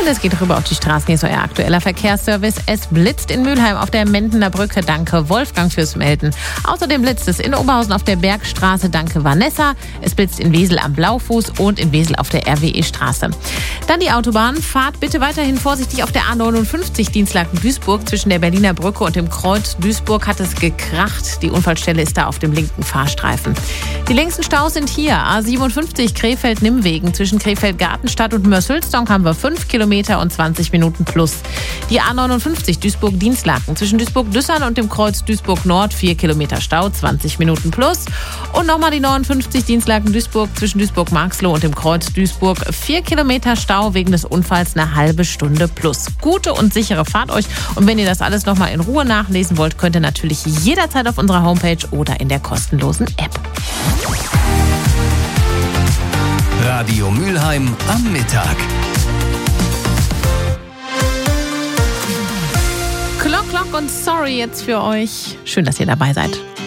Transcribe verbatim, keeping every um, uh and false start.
Und es geht rüber auf die Straßen. Hier ist euer aktueller Verkehrsservice. Es blitzt in Mülheim auf der Mendener Brücke. Danke, Wolfgang, fürs Melden. Außerdem blitzt es in Oberhausen auf der Bergstraße. Danke, Vanessa. Es blitzt in Wesel am Blaufuß und in Wesel auf der R W E-Straße. Dann die Autobahn. Fahrt bitte weiterhin vorsichtig auf der A neunundfünfzig Dienstlaken-Duisburg. Zwischen der Berliner Brücke und dem Kreuz Duisburg hat es gekracht. Die Unfallstelle ist da auf dem linken Fahrstreifen. Die längsten Staus sind hier. A siebenundfünfzig Krefeld-Nimmwegen. Zwischen Krefeld-Gartenstadt und Mörs-Hülsdonk haben wir fünf Kilometer und zwanzig Minuten plus. Die A neunundfünfzig Duisburg-Dienstlaken. Zwischen Duisburg-Düssern und dem Kreuz Duisburg-Nord vier Kilometer Stau, zwanzig Minuten plus. Und nochmal die neunundfünfzig Dienstlaken-Duisburg zwischen Duisburg-Marxloh und dem Kreuz Duisburg. vier Kilometer Stau wegen des Unfalls, eine halbe Stunde plus. Gute und sichere Fahrt euch. Und wenn ihr das alles nochmal in Ruhe nachlesen wollt, könnt ihr natürlich jederzeit auf unserer Homepage oder in der kostenlosen App. Radio Mülheim am Mittag. Clock, Clock und Sorry jetzt für euch. Schön, dass ihr dabei seid.